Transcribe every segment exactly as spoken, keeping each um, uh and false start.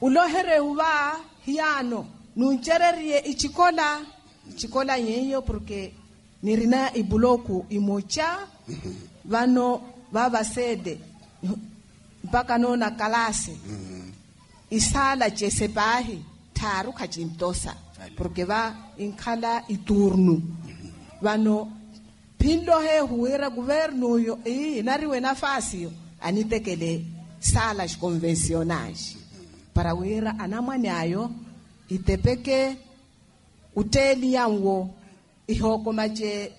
ulohere uva hiano nunchererie ichikola chikola nyeyo porque nirina ibuloku imocha vano baba sede mpaka nona kalase isala chesepahi taru kachimtosa porque va inkhala iturnu vano pindo he huira governo yo e nariwe nafasi anitekele sala convencionais para wira anamwanyayo itepeke uteli yango ihoko mache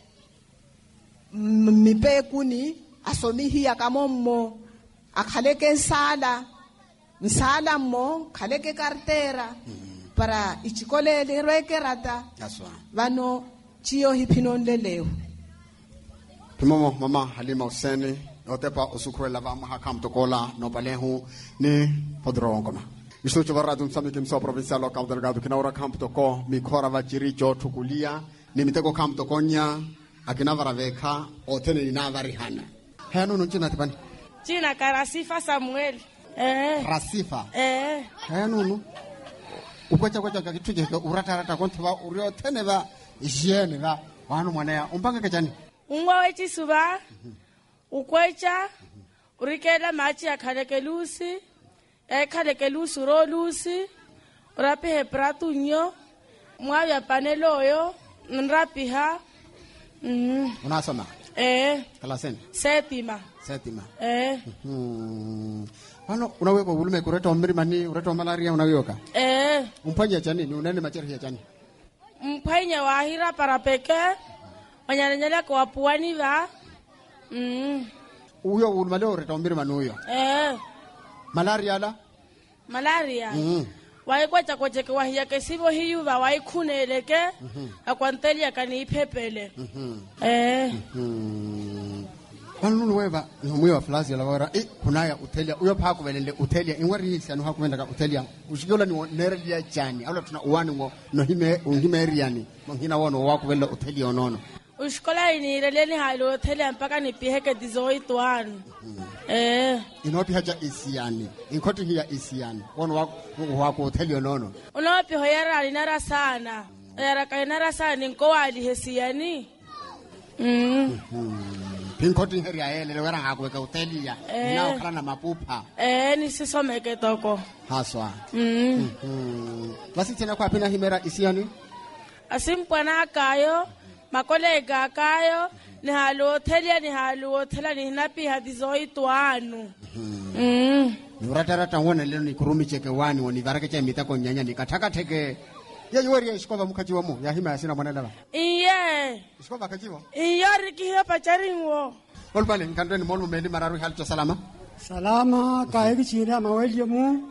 mipekuni asomihi akamommo akhaleke sala nsala mo khaleke kartera para ichikolele rekerata vano chiyo hipinonde leo Tumomo mama Halima Hussein otepa usukwela va mahakam tokola no balehu ni podrongoma Isto chuvara dum sami kimso provincial local delegado kinaura camp toko mi khora va chiricho tukulia ni miteko camp tokonya akina varaveka otene ina varihana hanu nunchina tipani China Karasifa Samuel eh Rasifa eh hanu nu ukwacha kwacha kakituje urata rata kontwa urio tene va jene va wanu mwanaya umpanga kachani Ungwa wechi suba ukwecha urikela machi akhalekelusi ekhalekelusi rolusi urapi hepratu nyo mwavya paneloyo nrapiha mm unasoma eh kalaseni setima setima eh mhm ano unaweko ulume kureta omiri mani ureta malaria unawiyoka eh umpanya chani ni unene macheri ya chani mpanya wahira para peke wanyanyala kwa puani va mm uyo ulumale ureta omiri mani uyo eh malaria la malaria mhm waikwacha kwacheke wahia kesibo hiyuva waikhuneleke akwantelia kaniiphepele mhm eh mhm Anunu weba numuyo flazi la wara eh kunaya utelia uyo pa kubelele utelia inwari sanu hakuenda ka utelia ushigola ni nerelia chani ala tuna uwani ngo no hime ungime riani mongina wono wakubela utelia onono ushikola inireleni halo utelia mpaka nipiheke dizoi twanu eh inopi haja isiani inkoti hiya isiani wono wako wako utelia onono unopi hoyara alinara sana yara kainara sana nkowali hesiani mm Pinkoti heria ele wera hakuweka utelia nao kala na mapupa eh nisisomeke toko haswa mm mhm basi tena kwa pina himera isiani asimpwana kayo makolega kayo ni halo telia ni halo telia ni napi hadizoi twanu mm urata rata wona leno ni kurumi cheke wani woni baraka cha mitako nyanya nikataka teke ya yori ya ishikova mukaji wa mu ya hima yasina mwanala iye ishikova kajiwa iyori kiyo pacharingo olbale nkandweni molu meli mararu halto salama salama kaigi chira maweliamu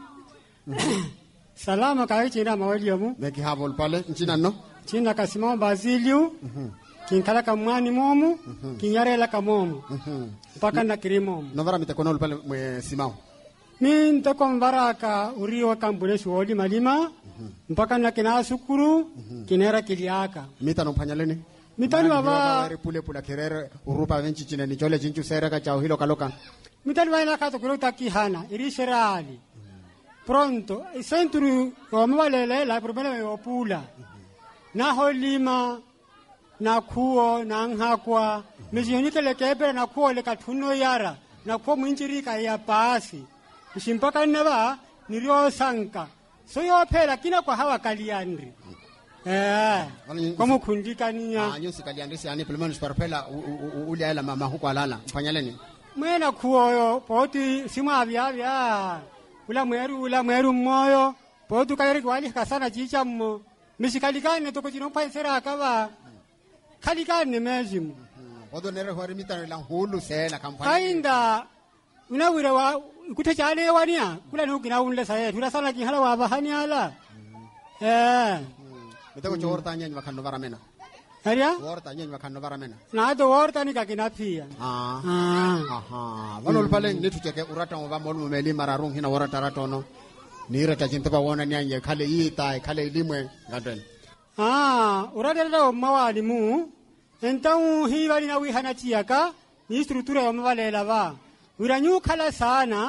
salama kaigi chira maweliamu meki habo olbale nchina no china kasima baziliu kinkala kamwani momu kinyarela kamomu mpaka na kirimo novara mitakono olbale mwe simao min to konvaraka uriwa kambule shuoli malima mpaka na kina sukuru kinera kiliaka mita no panyaleni mitani baba pule pula kerere urupa venchi chine ni chole chinchu sereka chao hilo kaloka mitani bana kato kulota kihana irisherali pronto isenturu wamwalele la problema yopula na holima na kuo na ngakwa mizionitele kebera na kuo le katuno yara na kuo mwinjirika ya pasi Mshimpaka naba nirio sanka so yo phela kina kwa hawa kaliandri eh kwa mukundika niya ah nyusi kaliandri yani pelmanu sparpela uli ala mama huko alala mfanyaleni mwena kuoyo poti simwa avya vya ula mweru ula mweru moyo poti kayari kwali kasana chicha mmo mishikalikane toko chino paisera akaba kalikane mezimu odo nere hori mitano la hulu sela kampani kainda unawira wa kutachale wania kula nukina unle saye tulasana kihala wa bahani ala eh mitako chorta nyenye wakano varamena haria worta nyenye wakano varamena na do worta ni kakina pia ah ah aha vano pale nitu cheke urata wa molu meli mararung hina worata ratono nira tachinta wona nyanye kale yita kale limwe ngaden ah urata ndo mawali mu entau hiwali na wihana chiaka ni struktura ya mawalela ba uranyu kala sana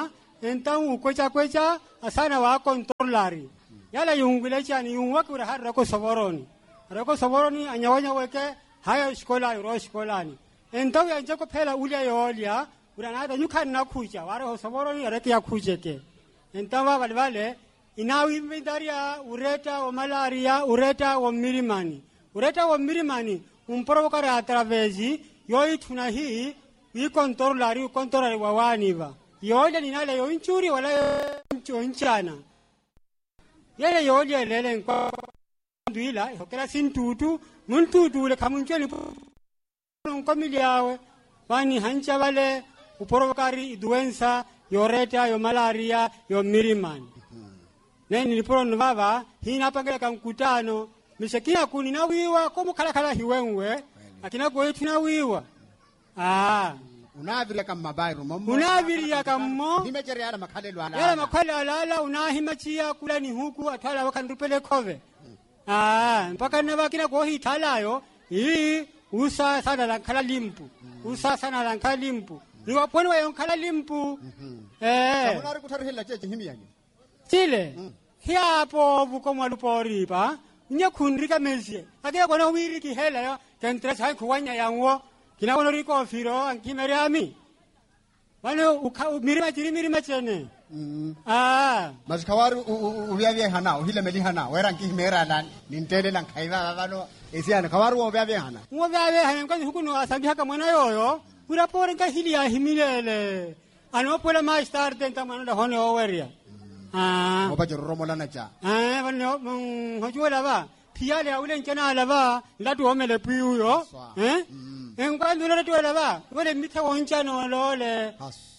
entang ukwecha kwecha asana wa kontrolari yala yungule chani yungwa kura har rako soboroni rako soboroni anyawanya weke haya shkola ro shkolani entang ya njako phela ulia yolia uranada nyukhan na khuja ware ho soboroni areke ya khujeke entang wa balvale inawi mindaria ureta o malaria ureta o mirimani ureta o mirimani un provocare atravesi yoi tuna hii i controllari controllari wawaniva yoile ninale yo inchuri wala yo inchana yele yoile lele kwa ndila hokela sintutu muntutu le kamuncheni nkomiliawe wani hancha wale uprovocari iduensa yoreta yo malaria yo mirimani neni niliporo nvava hina pangela kankutano mishekina kunina wiwa komu kala kala hiwenwe akina goitina wiwa ah unaviri kama bayiru mommo unaviri ya kammo himejeri yala makhalelo ala yala makhalelo ala unahimachia kula ni huku atwala wakandupele kove ah mpaka nava kina gohi thalayo hii usa sana la khala limpu usa sana la khala limpu ni waponi wa yonkhala limpu eh unari kutharihela cheche himiyani chile hiapo bukomwa lupori pa nya khundrika mesie akira kona wiri ki hela yo kentra sai khuwanya yango kina kono riko firo ankimere ami wano mirima chiri mirima chene ah masikawari uvyavye hana uhile meli hana wera nkihimera lan nintele lan khaiva vano esiana kawari uvyavye hana uvyavye hana kwa hukuno asambi haka mwana yoyo ura pore nka hili ya himilele ano pola ma start tenta mwana da hone overia ah obaje romola na cha ah vano hojola ba piale awule nkena la ba ndatu omele piuyo eh engwandu lo tola ba wole mitha wonchano lole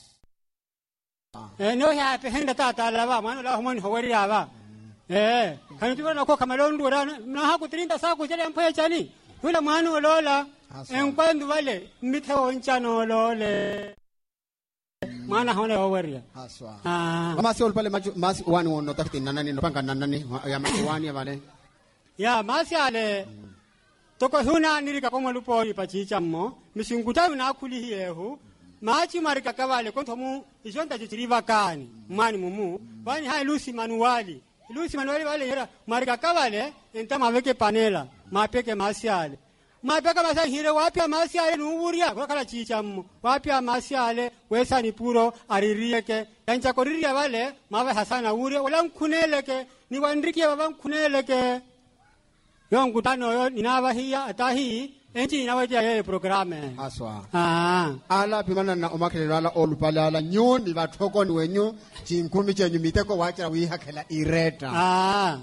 eh no ya pehenda tata la ba mwana la homoni howeria ba eh kani tibona ko kamalondo rana na haku trinta saku jele mpaya chani wala mwana lola engwandu wale mitha wonchano lole mana hone overia haswa ah mama sio pale mas wani wono tafiti nanani no panga nanani ya mawani wale ya masi ale toko huna nirika komo lupori pachicha mo misinguta na kuli hiyehu machi marika kavale kontomu ijonta chichiriva kani mani mumu bani hai lusi manuali lusi manuali wale yera marika kavale enta maveke panela mapeke masi ale mapeka masa hire wapia masi ale nuuria kwa kala chicha mo wapia masi ale wesa ni puro aririeke yancha koriria wale mawe hasana uria wala mkuneleke ni wandrikia baba mkuneleke yongu tano yo ninava hiya atahi enchi inawaje ye programe aswa ah ala pimana na omakelelo ala olupala ala nyoni bathoko ni wenyu chinkumi chenyu miteko wacha wihakhela ireta ah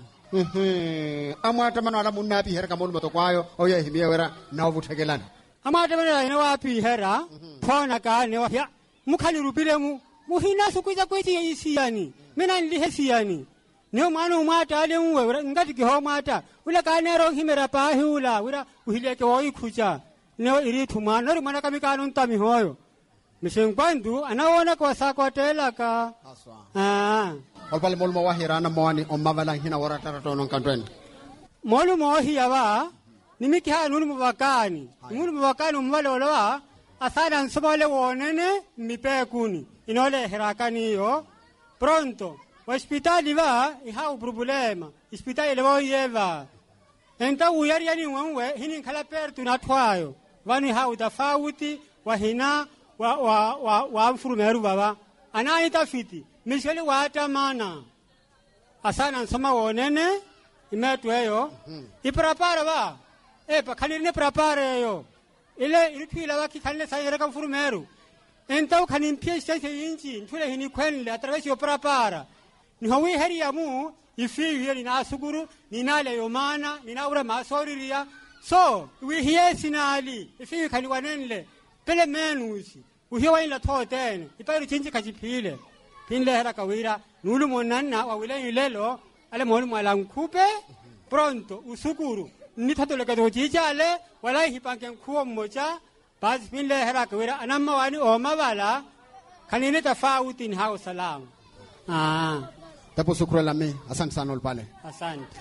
ehe amwata mano ala munapi hereka molu matokwayo oye himiye wera na ovuthekelana amata bana ina wapi hera phona ka ne wa ya mukhani rupile mu muhina sukuza kweti yisiyani mina ndihesiyani ne mwana umata ale unwe ngati ki ho mata ula kanero himera pahula ura uhileke woi khucha ne iri thumana ri mwana kamikano ntami hoyo misengwandu anaona kwa sakotela ka aswa ah olpale molu mawahirana mwani omavala hina wara taratono kantwen molu mohi yawa nimiki ha nulu mubakani nulu mubakani umwale olawa asana nsomole wonene mipekuni inole herakani yo pronto hospitali va iha problema hospitali levo yeva enta uyari yani wanwe hini khala pertu na thwayo vani ha utafauti wa hina wa wa wa, wa mfurumeru baba anani tafiti misheli watamana asana nsoma wonene imetweyo iprapara ba e pa khalirine prapara yo ile ilipila wa kikhalle sayereka mfurumeru enta ukhani mpie sese inchi nthule hini khwenle atravesi yo prapara nihowi heriya mu ifiye ni nasuguru ni nale yomana ni naura masoriria so we here sinali ifiye khali wanenle pele menusi uhiwa ila thotene iparu chinji kachipile pinle hera kawira nulu monanna wa wile lelo ale molu mala nkhupe pronto usukuru ni thatoleka dojijale wala hipanke nkhuo mmoja basi pinle hera kawira anamma wani omabala kanine tafauti ni hao salamu ah tapo sukrela me asante sana olpale asante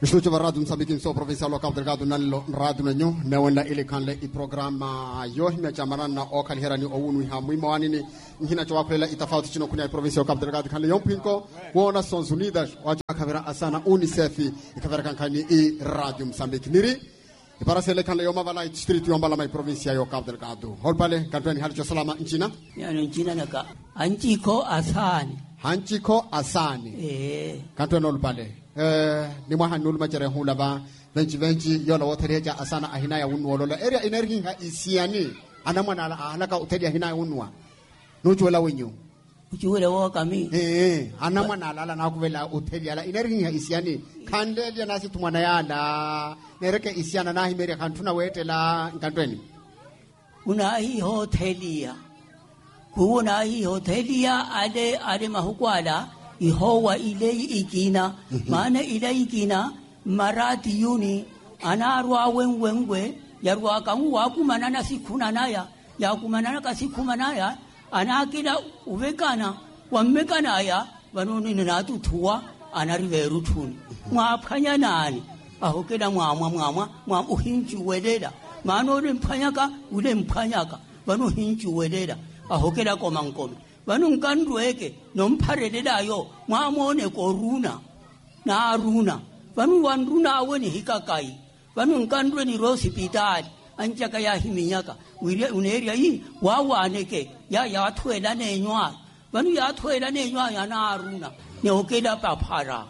Estúdio da Rádio Moçambique, sou provincial local delegado Nalilo Rádio Nanyo, Nawenda ile kanle i programa yo himya chamana na okali herani owunu ha muimawani ni hina chwa kwela itafauti chino kunya provincial local delegado kanle yompinko kuona Nações Unidas wacha kavera asana UNICEF ikavera kankani i Rádio Moçambique niri para sele kanle yoma vala district yombala mai provincia yo local delegado holpale kantweni halicho salama nchina yani nchina naka anchiko asani hanchiko asani eh kantweni holpale eh ni mwa hanulu majere hula ba venchi venchi yola wotereja asana ahina ya unwa lola area energy ha isiani anamwa na alaka utedia hina ya unwa nuchwela wenyu uchiwele wo kami eh anamwa na alala na kuvela utedia la energy ha isiani kandelia nasi tumwana yana nereke isiana na himeri kantuna wetela nkantweni una hii hotelia kuona hii hotelia ade ade mahukwala ihowa ile ikina maana ile ikina marati yuni anarwa wenwengwe yarwa kangu wakumana na sikuna naya yakumana na sikuma naya anakila uvekana wamekana ya banoni natu tuwa anariveru tuni mwaphanya nani ahokela mwamwa mwamwa mwa uhinji welela maana ule mphanyaka ule mphanyaka banu hinji welela ahokela koma nkome banu nkandweke nompharelelayo mwamone koruna na aruna banu wanruna aweni hikakai banu nkandwe ni hospitali anjaka ya himinyaka wile uneria hii wawaneke ya yathwela nenywa banu yathwela nenywa ya na aruna ne okela paphara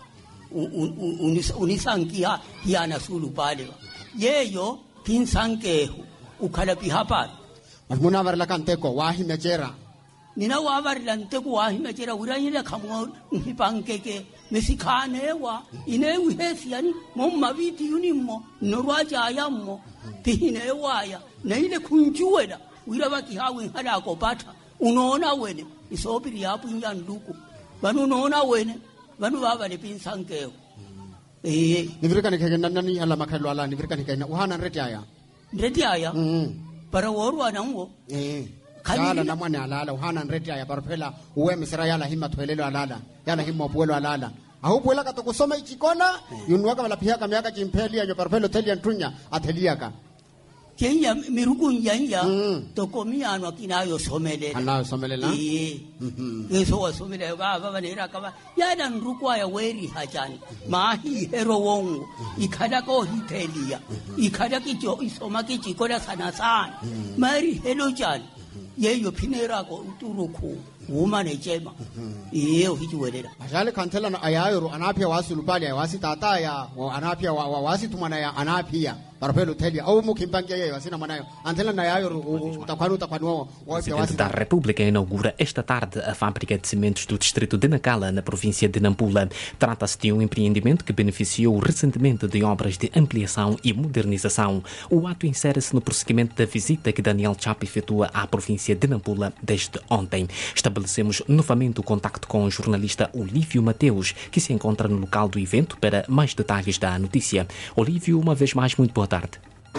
unisankia yana sulu pale yeyo kinsankehu ukhala pihapa muna varla kanteko wahi mechera nina wavarila nteko wahi mechera uranyile khamwa mhipankeke mesikhanewa inewi hesiani momma viti unimmo norwaja ayammo pihinewaya neile kunjuwela wirabaki hawe hala kopata unaona wene isobiri yapo inyanduku banu unaona wene banu baba le pinsankeo eh nivirikani kagenda nani ala makhalo ala nivirikani kagenda uhana nreti aya nreti aya mm para worwa nango eh kala na mwana alala uhana nreti aya parphela uwe misira yala hima twelelo alala yala hima puelo alala aho puela ka to kusoma ichikona yunwaka bala pihaka miaka chimpeli ya parphelo telia ntunya ateliaka kenya mirugu nyanya tokomiano kinayo somelela anayo somelela eh eso wasomelela baba banera kaba yana nrukwa ya weri hajani mahi hero wongo ikada ko hitelia ikada kicho isoma kichikola sana sana mari hello jani yeyo pinera ko uturuku umane chema iyo hichiwelela ajale kantela na ayayoro anapia wasulu pale wasi tata ya anapia wasi tumana ya anapia parapelo telia au mukimbangia yeyo asina mwanayo antela na ayayoro utakwanu utakwanu wasi wasi da República inaugura esta tarde a fábrica de cimentos do distrito de Nacala na província de Nampula. Trata-se de um empreendimento que beneficiou recentemente de obras de ampliação e modernização. O ato insere-se no prosseguimento da visita que Daniel Chapo efetua à província de Nampula desde ontem. Estabelecemos novamente o contacto com o jornalista Olívio Mateus, que se encontra no local do evento para mais detalhes da notícia. Olívio, uma vez mais, muito boa tarde.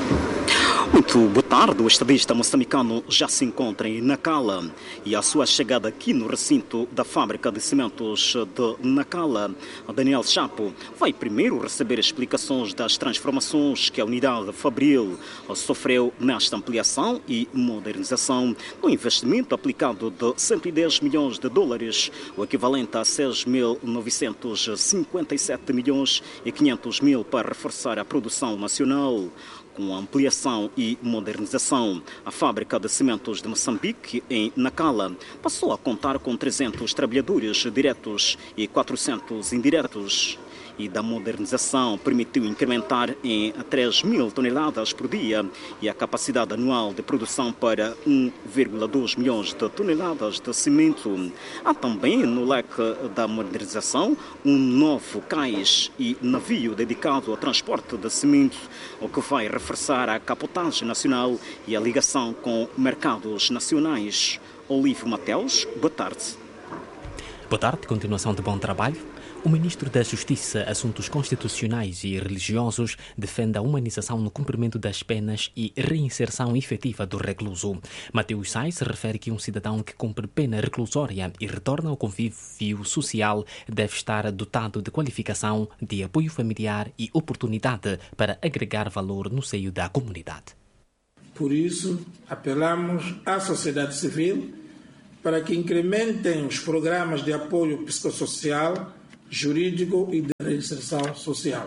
Muito boa tarde, o estadista moçambicano já se encontra em Nacala e a sua chegada aqui no recinto da fábrica de cimentos de Nacala, Daniel Chapo, vai primeiro receber explicações das transformações que a unidade fabril sofreu nesta ampliação e modernização do investimento aplicado de cento e dez milhões de dólares, o equivalente a seis mil novecentos e cinquenta e sete milhões e quinhentos mil para reforçar a produção nacional. Com a ampliação e modernização, a fábrica de cimentos de Moçambique, em Nacala, passou a contar com trezentos trabalhadores diretos e quatrocentos indiretos. E da modernização permitiu incrementar em três mil toneladas por dia e a capacidade anual de produção para um vírgula dois milhões de toneladas de cimento. Há também no leque da modernização um novo cais e navio dedicado ao transporte de cimento, o que vai reforçar a capotagem nacional e a ligação com mercados nacionais. Olívio Mateus, boa tarde. Boa tarde, continuação de bom trabalho. O ministro da Justiça, Assuntos Constitucionais e Religiosos defende a humanização no cumprimento das penas e reinserção efetiva do recluso. Mateus Sais refere que um cidadão que cumpre pena reclusória e retorna ao convívio social deve estar dotado de qualificação, de apoio familiar e oportunidade para agregar valor no seio da comunidade. Por isso, apelamos à sociedade civil para que incrementem os programas de apoio psicossocial, jurídico e de reinserção social.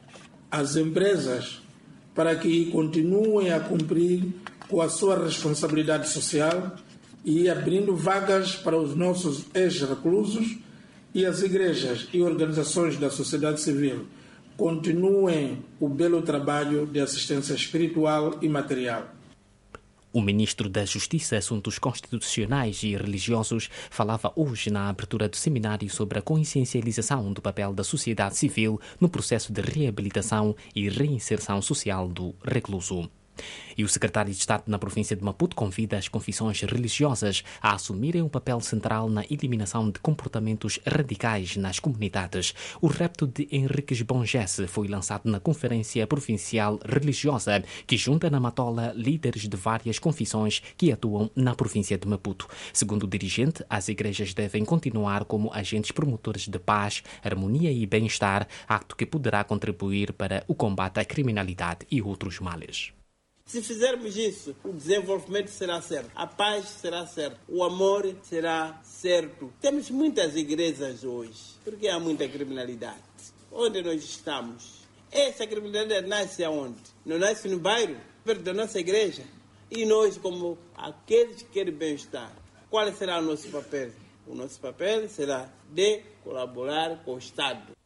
As empresas, para que continuem a cumprir com a sua responsabilidade social e abrindo vagas para os nossos ex-reclusos, e as igrejas e organizações da sociedade civil continuem o belo trabalho de assistência espiritual e material. O ministro da Justiça, Assuntos Constitucionais e Religiosos falava hoje na abertura do seminário sobre a consciencialização do papel da sociedade civil no processo de reabilitação e reinserção social do recluso. E o secretário de Estado na província de Maputo convida as confissões religiosas a assumirem um papel central na eliminação de comportamentos radicais nas comunidades. O repto de Henriques Bongesse foi lançado na Conferência Provincial Religiosa, que junta na Matola líderes de várias confissões que atuam na província de Maputo. Segundo o dirigente, as igrejas devem continuar como agentes promotores de paz, harmonia e bem-estar, acto que poderá contribuir para o combate à criminalidade e outros males. Se fizermos isso, o desenvolvimento será certo, a paz será certa, o amor será certo. Temos muitas igrejas hoje, porque há muita criminalidade. Onde nós estamos? Essa criminalidade nasce aonde? Não nasce no bairro, perto da nossa igreja. E nós, como aqueles que querem bem-estar, qual será o nosso papel? O nosso papel será de colaborar com o Estado.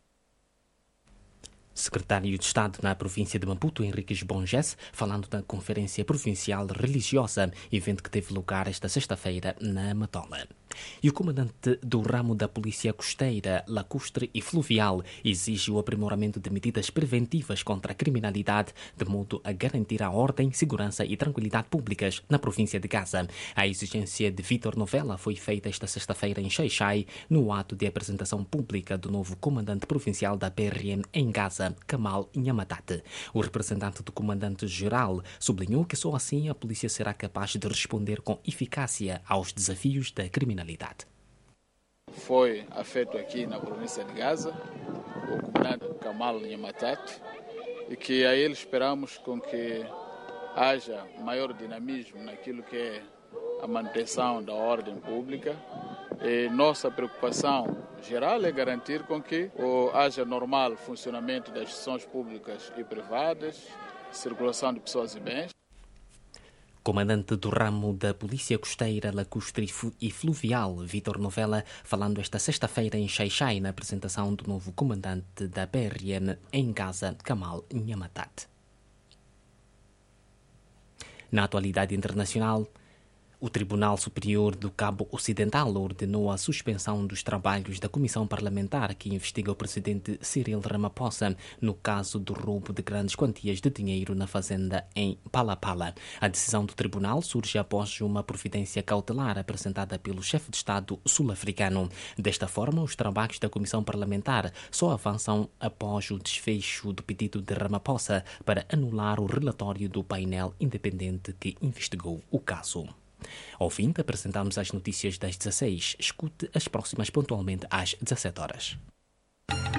Secretário de Estado na província de Maputo, Henriques Bongesse, falando da Conferência Provincial Religiosa, evento que teve lugar esta sexta-feira na Matola. E o comandante do ramo da Polícia Costeira, Lacustre e Fluvial exige o aprimoramento de medidas preventivas contra a criminalidade, de modo a garantir a ordem, segurança e tranquilidade públicas na província de Gaza. A exigência de Vítor Novella foi feita esta sexta-feira em Xai-Xai, no ato de apresentação pública do novo comandante provincial da P R M em Gaza, Kamal Nhamatate. O representante do comandante-geral sublinhou que só assim a polícia será capaz de responder com eficácia aos desafios da criminalidade. Foi afeto aqui na província de Gaza, o comandante Kamal Nhamatate, e que a ele esperamos com que haja maior dinamismo naquilo que é a manutenção da ordem pública. E nossa preocupação geral é garantir com que oh, haja normal funcionamento das instituições públicas e privadas, circulação de pessoas e bens. Comandante do ramo da Polícia Costeira, Lacustre e Fluvial, Vítor Novella, falando esta sexta-feira em Xai-Xai na apresentação do novo comandante da P R M em Gaza, Kamal Nhamatate. Na atualidade internacional, o Tribunal Superior do Cabo Ocidental ordenou a suspensão dos trabalhos da Comissão Parlamentar que investiga o presidente Cyril Ramaphosa no caso do roubo de grandes quantias de dinheiro na fazenda em Palapala. A decisão do tribunal surge após uma providência cautelar apresentada pelo chefe de Estado sul-africano. Desta forma, os trabalhos da Comissão Parlamentar só avançam após o desfecho do pedido de Ramaphosa para anular o relatório do painel independente que investigou o caso. Ao fim, apresentamos as notícias das dezasseis. Escute as próximas pontualmente às dezassete horas.